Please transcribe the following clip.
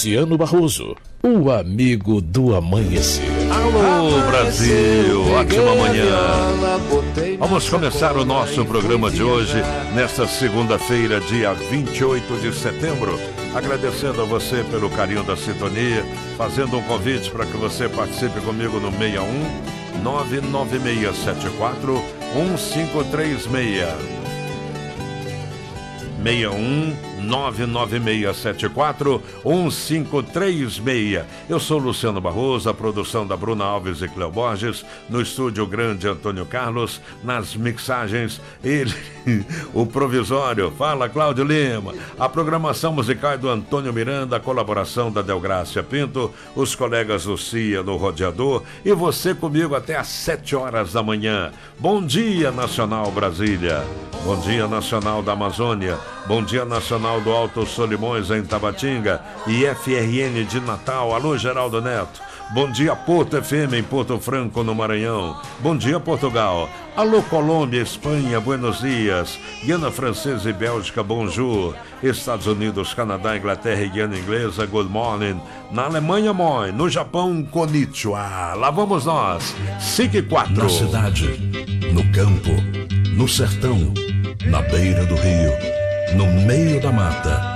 Luciano Barroso, o amigo do amanhecer. Alô, Brasil, ótima manhã. Vamos começar o nosso programa de hoje, nesta segunda-feira, dia 28 de setembro. Agradecendo a você pelo carinho da sintonia, fazendo um convite para que você participe comigo no 61 99674 1536. 61 99674 1536. Eu sou Luciano Barroso, a produção da Bruna Alves e Cleo Borges, no estúdio grande Antônio Carlos, nas mixagens ele, o provisório, fala Cláudio Lima, a programação musical é do Antônio Miranda, a colaboração da Delgrácia Pinto, os colegas Lucia no Rodeador e você comigo até às 7 horas da manhã. Bom dia, Nacional Brasília. Bom dia, Nacional da Amazônia. Bom dia, Nacional do Alto Solimões, em Tabatinga, e FRN de Natal. Alô, Geraldo Neto. Bom dia, Porto FM, em Porto Franco, no Maranhão. Bom dia, Portugal. Alô, Colômbia, Espanha, Buenos Dias. Guiana Francesa e Bélgica, bonjour. Estados Unidos, Canadá, Inglaterra e Guiana Inglesa, good morning. Na Alemanha, moi. No Japão, konnichiwa. Lá vamos nós. 5 e 4. Na cidade, no campo, no sertão, na beira do rio, no meio da mata,